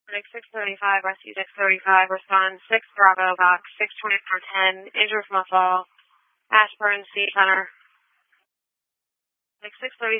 Like 635, rescue 635, respond 6 Bravo, box 62410, injured from a fall, Ashburn State Center. Like 635.